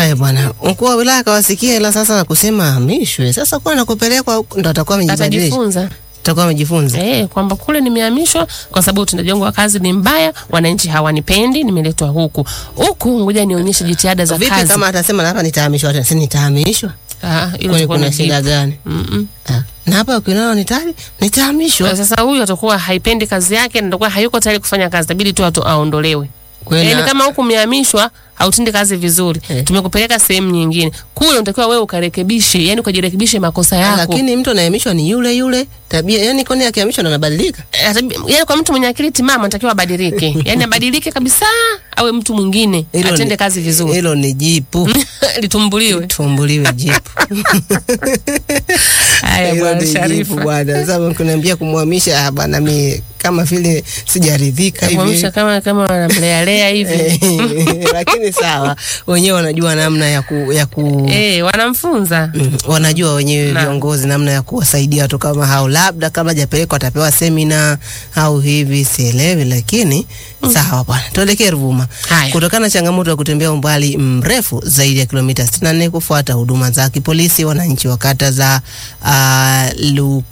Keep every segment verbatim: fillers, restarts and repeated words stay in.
Haya bwana, mkuu wa wilaya kawasikia, ila sasa na kusema hamishwe. Sasa kwa nakupelekwa ndo atakuwa amejibadilisha. Atajifunza. Atakuwa amejifunza. Eh, kwamba kule nimehamishwa kwa sababu utendaji wangu wa kazi ni mbaya, wananchi hawanipendi, nimeletwa huku. Huku ngoja nionyeshe jitihada za Vipi kazi. Vipi kama atasema hapa nitahamishwa, hata si nitahamishwa? Ah, hilo kuna shida gani? Mhm. Ah. Na hapa ukiona nitali nitahamishwa. Sasa huyu atakuwa haipendi kazi yake, ndio hayuko tayari kufanya kazi, inabidi tu aondolewe. Yaani kama huku umehamishwa hautendi kazi vizuri, eh, tumekupeleka sehemu nyingine. Kule unatakiwa wewe ukarekebishe, yani ukajirekebishe makosa yako. Lakini mtu anayehamishwa ni yule yule, tabia yani kwani akihamishwa ndo anabadilika? Yaani kwa mtu mwenye akili timamu anatakiwa abadilike. Yaani abadilike kabisa, awe mtu mwingine, atende kazi vizuri. Hilo ni jipu. Litumbuliwe. Litumbuliwe jipu. Haya bwana Sharifu. Bwana, sasa kuniambia kumhamisha, ah bwana mimi kama vile sijaridhika hivi. Kumhamisha kama kama wanamlea lea hivi. Lakini sawa, wenyewe wanajua namna ya ku, ya ku eh wanamfunza. Mm, wanajua wenyewe viongozi namna ya kuwasaidia watu kama hao. Labda kama hajapelekwa atapewa semina au hivi, sielewi, lakini mm, sawa bwana. Tuelekee Ruvuma. Kutokana na changamoto ya kutembea umbali mrefu zaidi ya kilomita sitini na nne kufuata huduma za kipolisi, wananchi wa kata za uh,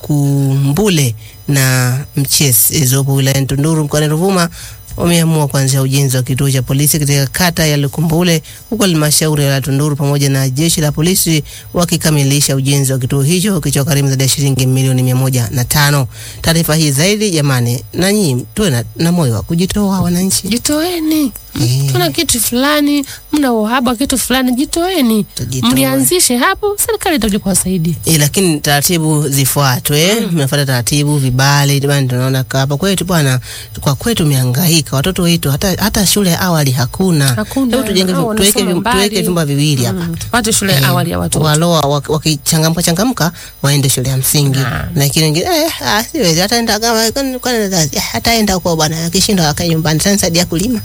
Lukumbule na Mchesi zopo wilayani Tunduru mkoani Ruvuma wameamua kuanzisha ujenzi wa kituo cha polisi katika kata ya Lukumbule, huko halmashauri ya Tunduru pamoja na jeshi la polisi wakikamilisha ujenzi wa kituo hicho kicho karibu zaidi ya shilingi milioni mia moja na tano. Taarifa hii zaidi jamani, na nyinyi tuwe na, na moyo wa kujitoa wananchi. Jitoeni. E. Tuna kitu fulani, mna uhaba kitu fulani, jitoeni. Mlianzishe hapo, serikali itakuja kuwasaidia. Eh, lakini taratibu zifuatwe, mmefuata mm, taratibu, vibali, jamani tunaona hapa kwetu bwana, kwa kwetu mihangaika, watoto wetu hata hata shule ya awali hakuna. Hebu tujenge tuweke tuweke vyumba viwili hapa. Mm, tupate shule ya awali ya watoto. Waloa wakichangamka changamka waende shule ya msingi. Lakini wengine eh ah siwezi hataenda kama kwani hataenda kwa bwana, akishinda akae nyumbani sana saidia kulima.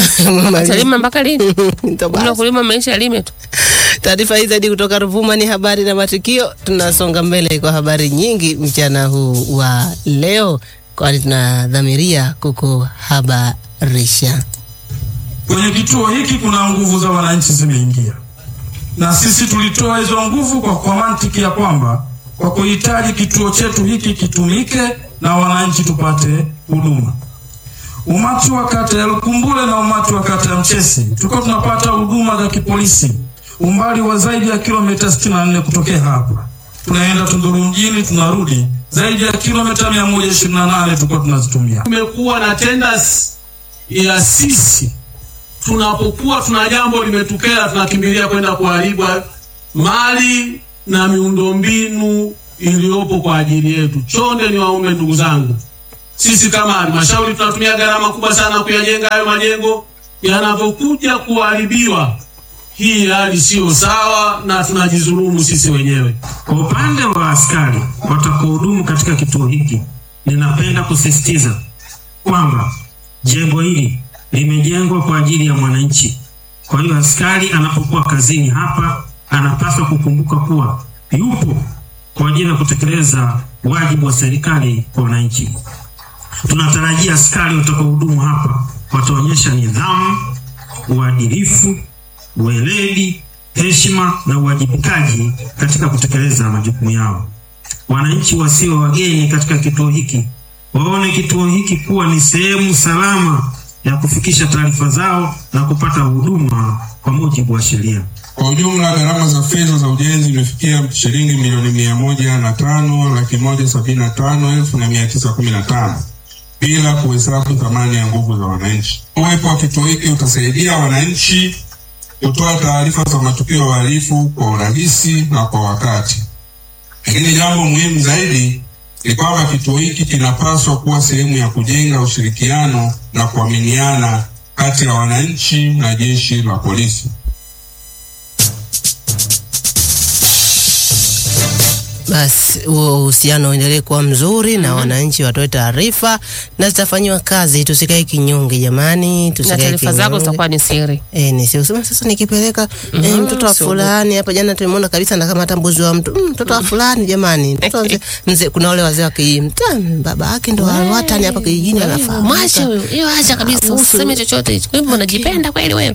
Atalima mpaka lini? Kuna kulima maisha lime tu. Taarifa hizi zaidi kutoka Ruvuma ni habari na matukio. Tunasonga mbele kwa habari nyingi mchana huu wa leo, kwani tunadhamiria kukuhabarisha. Kwenye kituo hiki kuna nguvu za wananchi zimeingia, na sisi tulitoa hizo nguvu kwa kwa mantiki ya kwamba kwa kuhitaji kituo chetu hiki kitumike na wananchi tupate huduma. Umati wa kata ya Lukumbule na umati wa kata ya Mchesi tulikuwa tunapata huduma za kipolisi umbali wa zaidi ya kilomita sitini na nne kutokea hapa. Tunaenda Tunduru mjini tunarudi zaidi ya kilomita mia moja ishirini na nane tulikuwa tunazitumia. Tumekuwa na tenders ya sisi tunapokuwa tuna jambo limetokea tunakimbilia kwenda kuharibu mali na miundombinu iliyopo kwa ajili yetu. Chonde ni waume ndugu zangu, sisi kama halmashauri tunatumia gharama kubwa sana kuyajenga hayo majengo, yanapokuja kuharibiwa hii hali sio sawa na tunajizulumu sisi wenyewe. Kwa upande wa askari watakaohudumu katika kituo hiki, ninapenda kusisitiza kwamba jengo hili limejengwa kwa ajili ya mwananchi. Kwa hiyo askari anapokuwa kazini hapa anapaswa kukumbuka kuwa yupo kwa ajili ya kutekeleza wajibu wa serikali kwa wananchi. Tunatarajia askari watakaohudumu hapa wataonyesha nidhamu, uadilifu, weledi, heshima na uwajibikaji katika kutekeleza majukumu yao. Wananchi wasio wageni katika kituo hiki waone kituo hiki kuwa ni sehemu salama ya kufikisha taarifa zao na kupata huduma kwa mujibu wa sheria. Kwa ujumla gharama za fedha za ujenzi imefikia shilingi milioni mia moja na tano laki moja sabini na tano elfu na mia tisa kumi na tano bila kuhesabu thamani ya nguvu za wananchi. Uwepo wa kituo hiki utasaidia wananchi kutoa taarifa za matukio ya uhalifu kwa urahisi na kwa wakati. Lakini jambo muhimu zaidi ni kwamba kituo hiki kinapaswa kuwa sehemu ya kujenga ushirikiano na kuaminiana kati ya wananchi na jeshi la polisi. Basi uhusiano uendelee kuwa mzuri na wananchi watoe taarifa na zitafanywa kazi, tusikae kinyonge jamani, tusikae kinyonge. Na taarifa zako zitakuwa ni siri. Eh, ni siri. Usema sasa nikipeleka mm, eh, mtoto wa fulani hapa jana tumeona kabisa na kama hata mbuzi wa mtu, mm, mtoto wa fulani jamani. Mtoto mzee, mzee kuna wale wazee wa kijiji, baba yake ndo hata ni hapa kijijini anafahamu. Mwache huyo. Hiyo acha kabisa usiseme chochote hicho. Kwa hivyo unajipenda kweli wewe.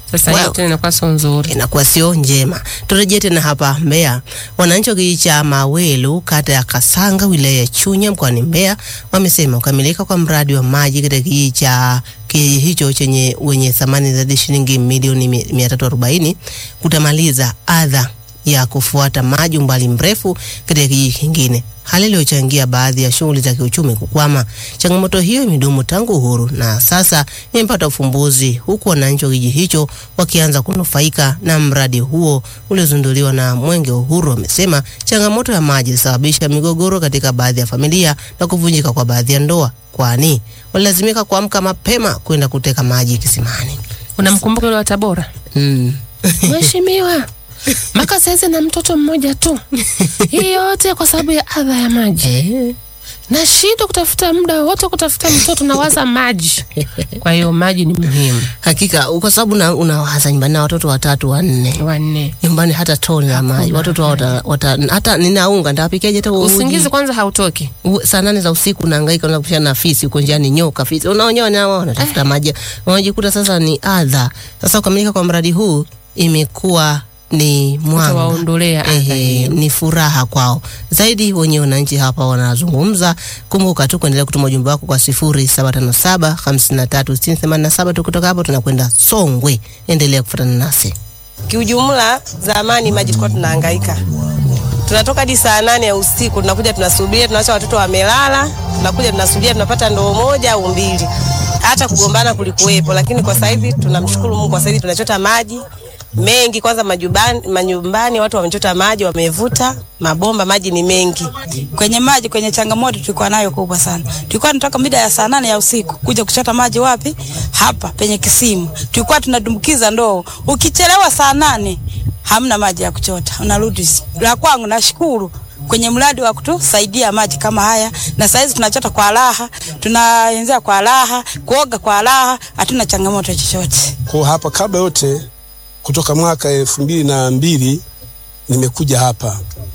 Sasa hiyo tena inakuwa sio nzuri, inakuwa sio njema. Turejee tena hapa Mbeya. Wananchi wa kijiji cha Mawelu, kata ya Kasanga, wilaya ya Chunya, mkoani Mbeya, wamesema kukamilika kwa mradi wa maji katika kijiji cha kijiji hicho chenye wenye thamani zaidi shilingi milioni mia tatu arobaini kutamaliza adha ya kufuata maji umbali mrefu katika kijiji kingine, hali iliyochangia baadhi ya shughuli za kiuchumi kukwama. Changamoto hiyo imedumu tangu uhuru na sasa imepata ufumbuzi, huku wananchi wa kijiji hicho wakianza kunufaika na mradi huo uliozinduliwa na Mwenge wa Uhuru. Wamesema changamoto ya maji ilisababisha migogoro katika baadhi ya familia na kuvunjika kwa baadhi ya ndoa, kwani walilazimika kuamka mapema kwenda kuteka maji kisimani. Unamkumbuka yule wa Tabora? Mm. Mheshimiwa, maka sasa na mtoto mmoja tu. Hii yote kwa sababu ya adha ya maji. Na shida kutafuta muda wote kutafuta mtoto na waza maji. Kwa hiyo maji ni muhimu. Hakika kwa sababu unawaza nyumbani na watoto watatu wanne. Wanne. Nyumbani hata toni la maji. Watoto wata, wata hata ninaunga nitawapikiaje hata usingizi kwanza hautoki. Saa nane za usiku nahangaika na kushana na fisi uko njiani, nyoka fisi. Unaonyoa nao wanatafuta maji. Wanajikuta sasa ni adha. Sasa kukamilika kwa mradi huu imekuwa ni mwanga, waondolea adha hiyo, ni furaha kwao. Zaidi wenye wananchi hapa wanazungumza. Kumbuka tu kuendelea kutuma ujumbe wako kwa sifuri saba tano saba hamsini na tatu sitini themanini na saba. Tukutoka hapo tunakwenda Songwe. Endelea kufuatana nasi. Kiujumla, zamani maji tulikuwa tunahangaika. Tunatoka hadi saa nane ya usiku tunakuja tunasubiria, tunaacha watoto wamelala, tunakuja tunasubiria, tunapata ndoo moja au mbili. Hata kugombana kulikuwepo, lakini kwa sasa hivi tunamshukuru Mungu, kwa sasa hivi tunachota maji mengi. Kwanza majumbani, manyumbani watu wamechota maji, wamevuta mabomba, maji ni mengi. Kwenye maji, kwenye changamoto tulikuwa nayo kubwa sana. Tulikuwa tunatoka mida ya saa nane ya usiku kuja kuchota maji wapi? Hapa penye kisima. Tulikuwa tunadumbukiza ndoo. Ukichelewa saa nane hamna maji ya kuchota, unarudi. La kwangu nashukuru kwenye mradi wa kutusaidia maji kama haya, na saizi tunachota kwa raha, tunaanzia kwa raha, kuoga kwa raha, hatuna changamoto chochote. Kwa hapa kabla yote kutoka mwaka elfu mbili na mbili nimekuja hapa.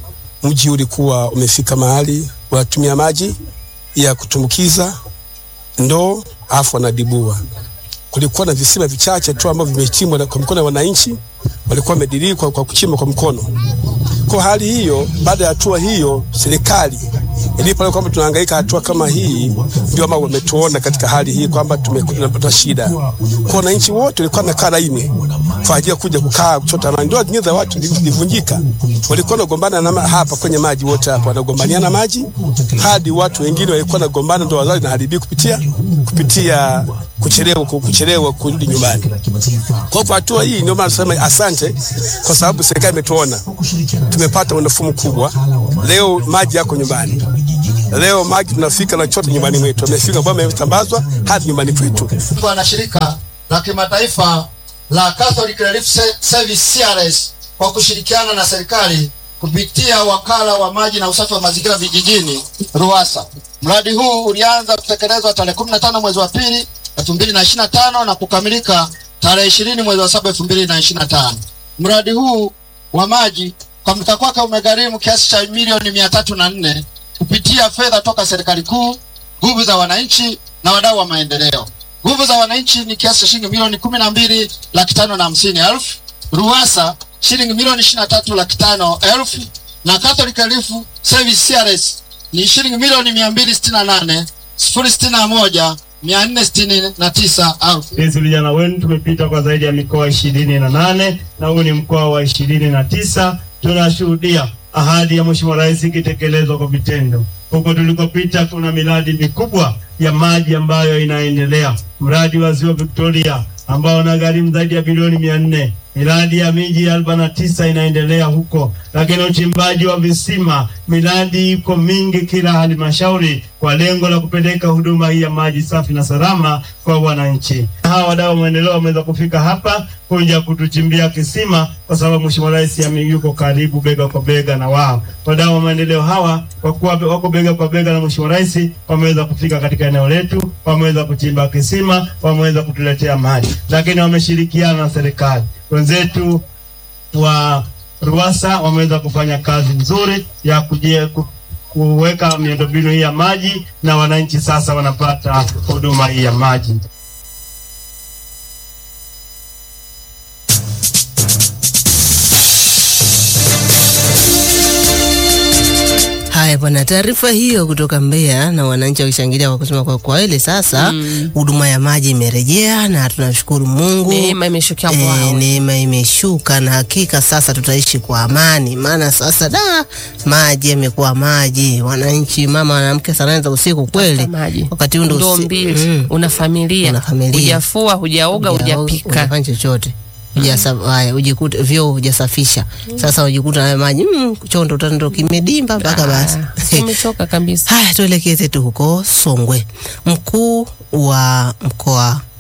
Mji ulikuwa umefika mahali watumia maji ya kutumbukiza ndoo afu na dibua. Kulikuwa na visima vichache tu ambavyo vimechimbwa kwa mkono wa wananchi, walikuwa wamediriki kwa, kwa kuchimba kwa mkono. Kwa hali hiyo, baada ya hatua hiyo, serikali ilipo kwamba tunahangaika hatua kama hii, ndio kama wametuona katika hali hii kwamba tumepata shida. Kwa wananchi wote walikuwa wamekaa laini kwa ajili ya kuja kukaa kuchota maji. Ndio nyinyi za watu zilivunjika. Walikuwa wanagombana na hapa kwenye maji, wote hapa wanagombania maji, hadi watu wengine walikuwa wanagombana, ndio wazazi na haribi kupitia kupitia kuchelewa kuchelewa kurudi nyumbani. Kwa hatua hii ndio maana nasema asante, kwa sababu serikali imetuona. Tumepata unafuu mkubwa. Leo maji yako nyumbani. Leo maji tunafika na chote nyumbani mwetu. Tumefika bomba imetambazwa hadi nyumbani kwetu. Kwa na shirika la kimataifa la Catholic Relief Service C R S kwa kushirikiana na serikali kupitia wakala wa maji na usafi wa mazingira vijijini RUWASA. Mradi huu ulianza kutekelezwa tarehe kumi na tano mwezi wa pili elfu mbili na ishirini na tano na kukamilika tarehe ishirini mwezi wa saba elfu mbili na ishirini na tano. Mradi huu wa maji kwa mtakwaka umegharimu kiasi cha milioni mia tatu na nne kupitia fedha toka serikali kuu, nguvu za wananchi na wadau wa maendeleo. Nguvu za wananchi ni kiasi cha shilingi milioni kumi na mbili laki tano na hamsini elfu, RUWASA shilingi milioni ishirini na tatu laki tano elfu, na Catholic Relief Service C R S ni shilingi milioni mia mbili sitini na nane sifuri sitini na moja mia nne sitini na tisa elfu. Sisi vijana wenu tumepita kwa zaidi ya mikoa ishirini na nane na huu ni mkoa wa ishirini na tisa. Tunashuhudia ahadi ya Mheshimiwa Rais ikitekelezwa kwa vitendo. Huko tulikopita kuna miradi mikubwa ya maji ambayo inaendelea. Mradi wa Ziwa Victoria ambao unagharimu zaidi ya bilioni mia nne. Miradi ya miji arobaini na tisa inaendelea huko. Lakini uchimbaji wa visima, miradi iko mingi kila halmashauri kwa lengo la kupeleka huduma hii ya maji safi na salama kwa wananchi. Hawa wadau wa maendeleo wameweza kufika hapa kuja kutuchimbia kisima kwa sababu Mheshimiwa Rais yuko karibu bega kwa bega na wao. Wadau wa maendeleo hawa kwa kuwa wako bega kwa bega na Mheshimiwa Rais wameweza kufika katika eneo letu, wameweza kuchimba kisima, wameweza kutuletea maji. Lakini wameshirikiana na serikali. Wenzetu wa RUWASA wameweza kufanya kazi nzuri ya kujie ku, kuweka miundombinu hii ya maji na wananchi sasa wanapata huduma hii ya maji. bwana, taarifa hiyo kutoka Mbeya na wananchi wakishangilia kwa kusema kwa kweli sasa huduma mm. ya maji imerejea na tunashukuru Mungu. Neema imeshuka e, kwao. Neema imeshuka na hakika sasa tutaishi kwa amani. Maana sasa da maji yamekuwa maji. Wananchi mama wanamke sana za usiku kweli. Wakati huo ndo mbili mm. una familia. Una familia. Hujafua, hujaoga, hujapika. Unafanya chochote. Hujasafisha, ujikuta vyo hujasafisha. Sasa ujikuta na maji mm, chondo tando kimedimba mpaka basi. Umechoka kabisa. Haya tuelekeze tu huko Songwe. Mkuu wa mkoa